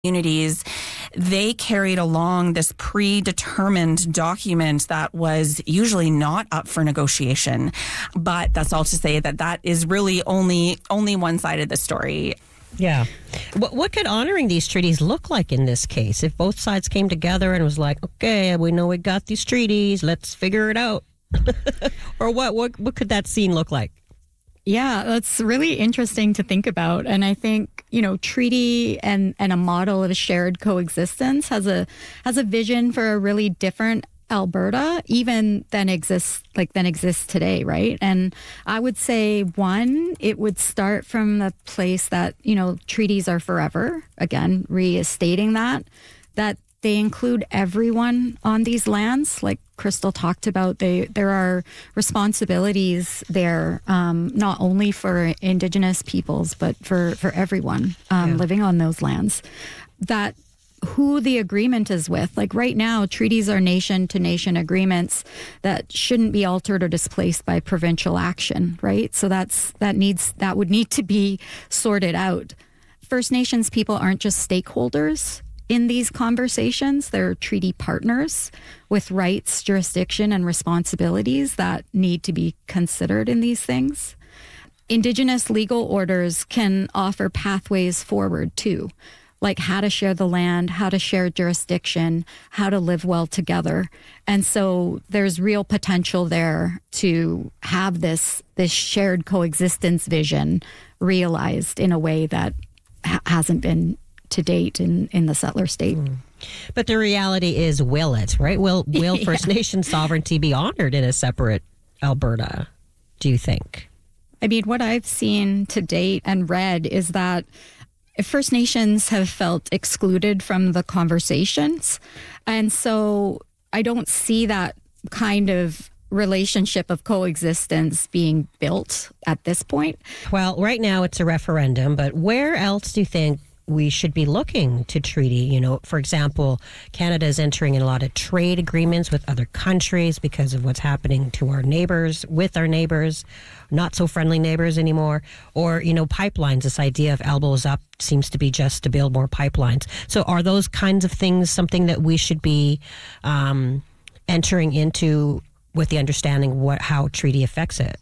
communities, they carried along this predetermined document that was usually not up for negotiation. But that's all to say that is really only one side of the story. Yeah. What could honoring these treaties look like in this case? If both sides came together and was like, okay, we know we got these treaties, let's figure it out. Or what could that scene look like? Yeah, that's really interesting to think about. And I think, treaty and a model of a shared coexistence has a vision for a really different Alberta even than exists today, right? And I would say, one, it would start from the place that, treaties are forever, again, restating that they include everyone on these lands. Like Crystal talked about, there are responsibilities there, not only for Indigenous peoples, but for everyone living on those lands. That who the agreement is with. Like right now, treaties are nation-to-nation agreements that shouldn't be altered or displaced by provincial action, right? So that would need to be sorted out. First Nations people aren't just stakeholders in these conversations. They're treaty partners with rights, jurisdiction, and responsibilities that need to be considered in these things. Indigenous legal orders can offer pathways forward too, like how to share the land, how to share jurisdiction, how to live well together. And so there's real potential there to have this shared coexistence vision realized in a way that hasn't been to date in the settler state. But the reality is, will it, right? Will First Nation sovereignty be honored in a separate Alberta, do you think? I mean, what I've seen to date and read is that First Nations have felt excluded from the conversations. And so I don't see that kind of relationship of coexistence being built at this point. Well, right now it's a referendum, but where else do you think we should be looking to treaty? For example, Canada is entering in a lot of trade agreements with other countries because of what's happening to our neighbors, with our neighbors, not so friendly neighbors anymore. Or, pipelines, this idea of elbows up seems to be just to build more pipelines. So are those kinds of things something that we should be entering into with the understanding how treaty affects it?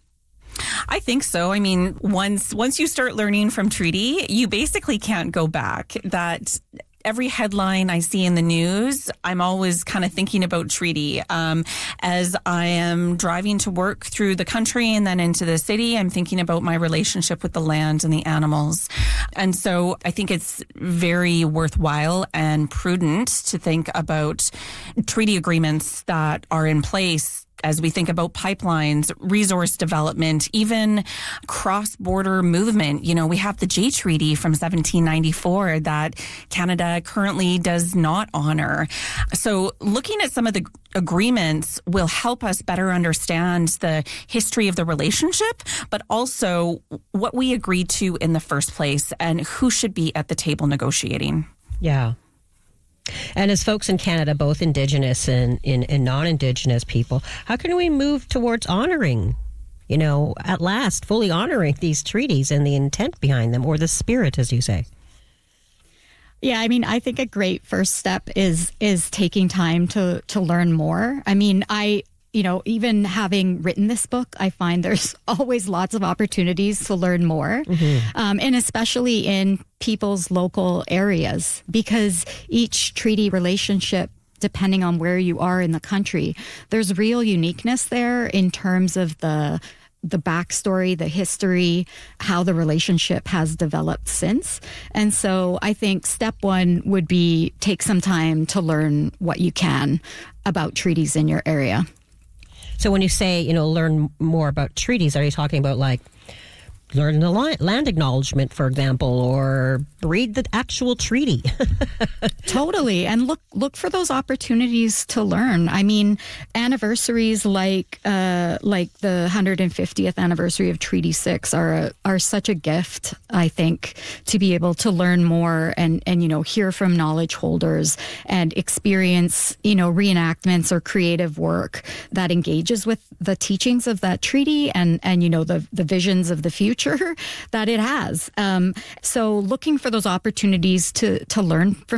I think so. I mean, once you start learning from treaty, you basically can't go back. That every headline I see in the news, I'm always kind of thinking about treaty. As I am driving to work through the country and then into the city, I'm thinking about my relationship with the land and the animals. And so I think it's very worthwhile and prudent to think about treaty agreements that are in place as we think about pipelines, resource development, even cross-border movement. We have the Jay Treaty from 1794 that Canada currently does not honor. So looking at some of the agreements will help us better understand the history of the relationship, but also what we agreed to in the first place and who should be at the table negotiating. Yeah. And as folks in Canada, both Indigenous and non-Indigenous people, how can we move towards honoring, at last, fully honoring these treaties and the intent behind them, or the spirit, as you say? Yeah, I mean, I think a great first step is taking time to learn more. I mean, even having written this book, I find there's always lots of opportunities to learn more, and especially in people's local areas, because each treaty relationship, depending on where you are in the country, there's real uniqueness there in terms of the backstory, the history, how the relationship has developed since. And so I think step one would be take some time to learn what you can about treaties in your area. So when you say, learn more about treaties, are you talking about learn the land acknowledgement, for example, or read the actual treaty? Totally. And look for those opportunities to learn. I mean, anniversaries like the 150th anniversary of Treaty 6 are such a gift, I think, to be able to learn more and hear from knowledge holders and experience, reenactments or creative work that engages with the teachings of that treaty and the visions of the future. future that it has. So looking for those opportunities to learn from